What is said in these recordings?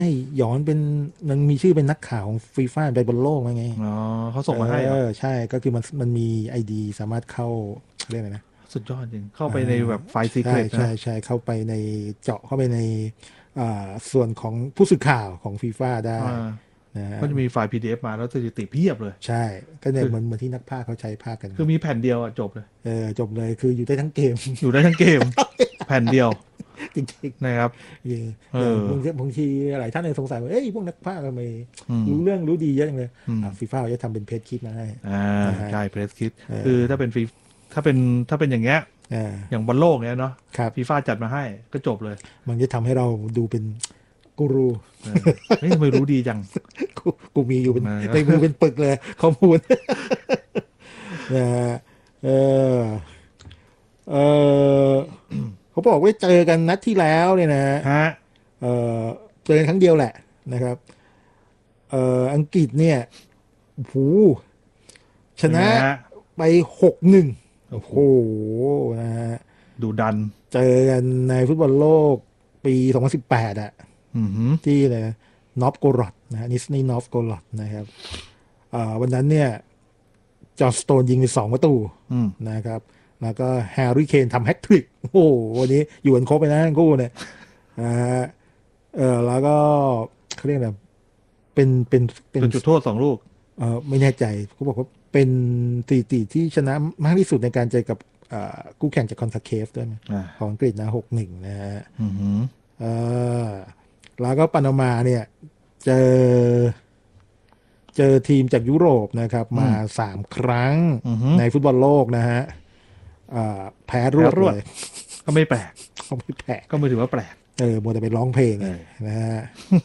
ให้ย้อนเป็นมันมีชื่อเป็นนักข่าวของฟีฟ่าไปบนโลกมาไงอ๋อเขาส่งมาให้เหรอใช่ก็คือมันมีไอดีสามารถเข้าเรียกอะไรนะสุดยอดจริงเข้าอ่ไปในแบบไฟล์ซีเคใช่รตนะเข้าไปในเจาะเข้าไปในส่วนของผู้สื่อข่าวของฟีฟ่าได้อ่านะฮะก็จะมีไฟล์ PDF มาแล้วสถิติเพียบเลยใช่ก็เนี่ยคือเหมือนที่นักพากย์เขาใช้พากย์กันคือมีแผ่นเดียวอ่ะจบเลยจบเลยคืออยู่ได้ทั้งเกมอยู่ได้ทั้งเกมแผ่นเดียวจริงนะครับๆจริงเออย่างอบางทีหลายท่านเลยสงสัยว่าเอ้ยพวกนักพากย์ทำไมอืมรู้เรื่องรู้ดีเยอะจังเลยอืมฟีฟ่าเขาจะทำเป็นเพจคลิปมาให้อ่านะฮะใช่เพรสคิดเอคืออถ้าเป็นถ้าเป็นอย่างเงี้ยอ่าอย่างบอลโลกเนี้ยเนาะครับฟีฟ่าจัดมาให้ก็จบเลยมันจะทำให้เราดูเป็นกูรูเออเฮ้ยทำไมรู้ดีจังกูมีอยู่เป็นนะในมือเป็นปึกเลยข้อมูลนะฮะเออเออเขาบอกว่าเจอกันนัดที่แล้วเนี่ยนะฮะเออเจอกันครั้งเดียวแหละนะครับอังกฤษเนี่ยโอ้โหชนะเป็นไงฮะไป6-1 โอ้โหโอ้โหนะฮะดูดันเจอกันในฟุตบอลโลกปี2018อ่ะอือหือที่เลยนอฟโกรอดนะฮะนิสนีนอฟโกรอดนะครับวันนั้นเนี่ยจอห์นสโตนยิงไป2 ประตูอืมนะครับ แล้วก็แฮร์รี่เคนทำแฮตทริกโอ้โหวันนี้อยู่กันครบไปนะทั้งคู่เนี่ยนะฮะแล้วก็เขาเรียกอะไรเป็นเป็นจุดโทษ2 ลูกไม่แน่ใจเขาบอกว่าเป็นสถิติที่ชนะมากที่สุดในการเจอกับคู่แข่งจากคอนซาเคฟด้วยนะอ่าของอังกฤษนะ6-1นะฮะอือหือเออแล้วก็ปานามาเนี่ยเจอทีมจากยุโรปนะครับมา3 ครั้งอือหือในฟุตบอลโลกนะฮะแพ้รแพ้รวดวดเลยก็ไม่แปลกเขาไม่แพ้ก็ไม่ถือว่าแปลกมัวแต่ไปร้องเพลงไงเออนะฮะ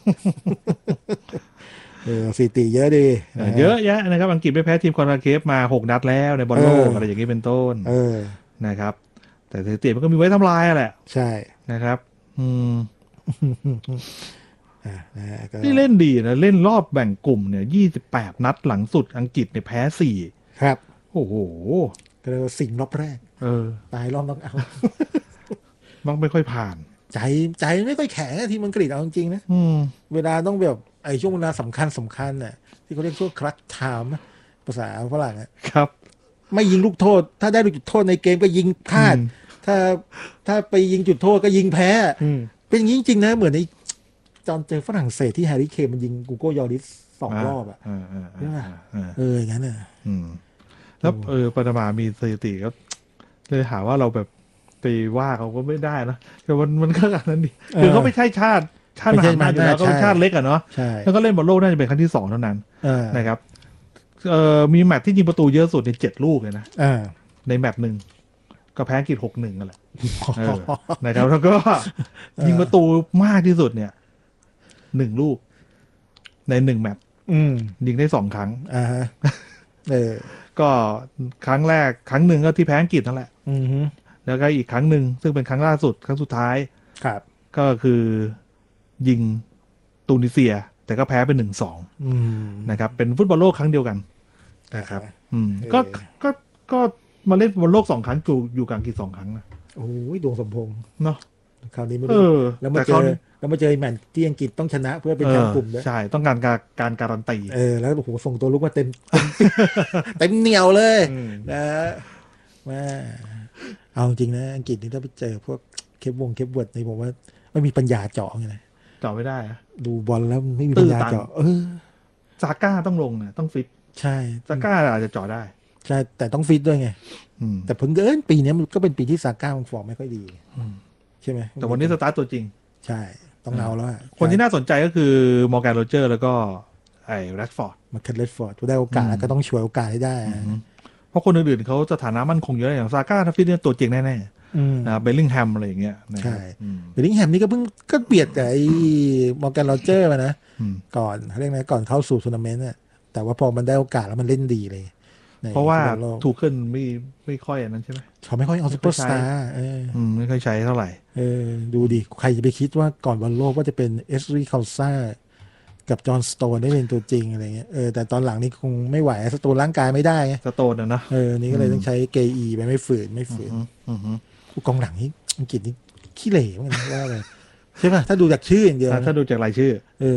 สถิติเยอะดีนะฮะเยอะแยะนะครับอังกฤษไม่แพ้ทีมคอนคาเคฟมา6 นัดแล้วในบอลโลกอะไรอย่างนี้เป็นต้นเออนะครับแต่สถิติมันก็มีไว้ทำลายอะแหละใช่นะครับอืมนะฮะก็ที่เล่นดีนะเล่นรอบแบ่งกลุ่มเนี่ย28 นัดหลังสุดอังกฤษเนี่ยแพ้ครับ 4โอ้โหก็เลยกว่าสิ่งรอบแรกเออตายรอบน็อกเอาท์มักไม่ค่อยผ่านใจใจไม่ค่อยแข็งนะทีมอังกฤษเอาจริงๆนะอืมเวลาต้องแบบไอ้ช่วงเวลาสำคัญน่ะที่เขาเรียกช่วงคลัตช์ไทม์ภาษาฝรั่งอะครับไม่ยิงลูกโทษ ถ้าได้ลูกจุดโทษในเกมก็ยิงพลาดอืมถ้าไปยิงจุดโทษก็ยิงแพ้อืมเป็นอย่างนี้จริงๆนะเหมือนในตอนเจอฝรั่งเศสที่แฮร์รี่เคนมันยิงกูโก้ยอริส2 รอบอ่ะอ่าอ่าใช่ป่ะอ่าอย่างนั้นอ่ะอืมแล้วปานามามีสถิติก็เลยหาว่าเราแบบไปว่าเขาก็ไม่ได้นะแต่มันก็อันนั้นดิคือเขาไม่ใช่ชาติมไม่ใช่หาอำนาจอยู่แล้วก็เป็นชาติเล็กอะเนาะใช่แล้วก็เล่นบอลโลกน่าจะเป็นครั้งที่2เท่านั้นเออนะครับมีแมตช์ที่ยิงประตูเยอะสุดใน7 ลูกเลยนะอ่าในแมตช์หนึ่งก็แพ้อังกฤษ6-1นั่นแหละเออนะครับแล้วก็ยิงประตูมากที่สุดเนี่ย1 ลูกใน1 แมตช์อืมยิงได้2 ครั้งฮะเออก็ครั้งแรกครั้งหนึ่งก็ที่แพ้อังกฤษนั่นแหละอืมแล้วก็อีกครั้งหนึ่งซึ่งเป็นครั้งล่าสุดครั้งสุดท้ายครับก็คือยิงตูนิเซีย แต่ก็แพ้ไป1-2 อืมนะครับเป็นฟุตบอลโลกครั้งเดียวกันนะครับเอก็อก็มาเล่นฟุตบอลโลก2 ครั้งอยู่กับอังกฤษ2 ครั้งนะโอ้ยดวงสมพงษ์เนาะคราวนี้ไม่เอรู้อแล้วมาแต่เจอเขาไอ้แมตช์ที่อังกฤษต้องชนะเพื่อเป็นแชมป์กลุ่มด้วยใช่ต้องการการันตีแล้วโอ้โหส่งตัวลุกมาเต็มเหนียวเลยนะแม่เอาจริงนะอังกฤษนี่ถ้าไปเจอพวกเคปเวิร์ดนี่ผมว่าไม่มีปัญญาเจาะไงนะต่อไม่ได้อะดูบอลแล้วไม่มีปัญญาเจาะซาก้าต้องลงนะต้องฟิตใช่ซาก้าอาจจะเจาะได้ใช่แต่ต้องฟิตด้วยไง แต่แต่เพิ่งเอิญปีนี้มันก็เป็นปีที่ซาก้ามันฟอร์มไม่ค่อยดีใช่ไหมแต่วันนี้สตาร์ทตัวจริงใช่ต้องเอาแล้วคนที่น่าสนใจก็คือมอร์แกนโรเจอร์แล้วก็ไอ้แรชฟอร์ดมาเคิร์ดเลดฟอร์ดได้โอกาสแล้วก็ต้องช่วยโอกาสให้ได้เพราะคนอื่นๆเขาสถานะมั่นคงเยอะอย่างซาก้าถ้าฟิตเนี่ยตัวจริงแน่ๆนะเบลลิงแฮมอะไรอย่างเงี้ยนะครัใช่บเบลลิงแฮมนี่ก็เพิ่งก็เบียดกับไอ้มอร์แกนโรเจอร์มานะก่อนเรียกไงก่อนเข้าสู่ทัวร์นาเมนต์เนี่ยแต่ว่าพอมันได้โอกาสแล้วมันเล่นดีเลยเพราะว่าถูกขึ้นไม่ค่อยอันนั้นใช่ไหมเขาไม่ค่อยเอาซุปเปอร์สตาร์ไม่ค่อยใช้เท่าไหร่ดูดิใครจะไปคิดว่าก่อนบอลโลกว่าจะเป็นเอสรีคาซ่ากับจอห์นสโตนได้เป็นตัวจริงอะไรเงี้ยแต่ตอนหลังนี่คงไม่ไหวสโตนร่างกายไม่ได้ไงสโตนนะนี่ก็เลยต้องใช้เกอีไปไม่ฝืนกองหลังนี่อังกฤษนี่ขี้เหร่เหมือนกันว่าเลยใช่ป่ะถ้าดูจากชื่ออย่างเดียวนะถ้าดูจากรายชื่อ